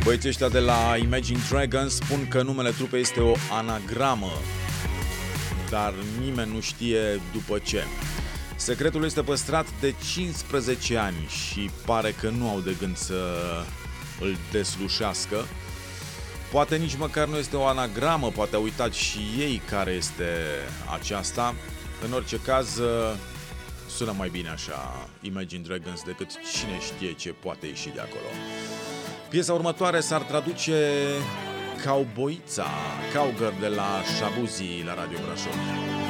Băieții ăștia de la Imagine Dragons spun că numele trupei este o anagramă, dar nimeni nu știe după ce. Secretul este păstrat de 15 ani și pare că nu au de gând să îl deslușească. Poate nici măcar nu este o anagramă, poate au uitat și ei care este aceasta. În orice caz, sună mai bine așa Imagine Dragons decât cine știe ce poate ieși de acolo. Piesa următoare s-ar traduce Cowboița, Cowgirl de la Shabuzi la Radio Brașov.